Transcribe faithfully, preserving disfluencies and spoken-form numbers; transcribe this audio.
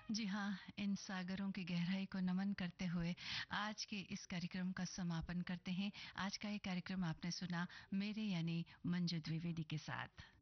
जी हाँ, इन सागरों की गहराई को नमन करते हुए आज के इस कार्यक्रम का समापन करते हैं। आज का ये कार्यक्रम आपने सुना मेरे यानी मंजू द्विवेदी के साथ।